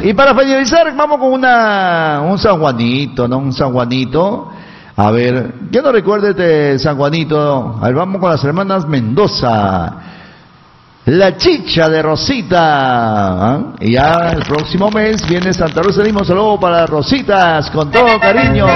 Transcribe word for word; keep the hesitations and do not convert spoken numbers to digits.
Y para finalizar, vamos con una un San Juanito, ¿no? Un San Juanito. A ver, ¿quién no recuerda este San Juanito? A ver, vamos con las hermanas Mendoza. La chicha de Rosita. ¿Ah? Y ya el próximo mes viene Santa Rosa de Lima. Un saludo para Rositas, con todo cariño.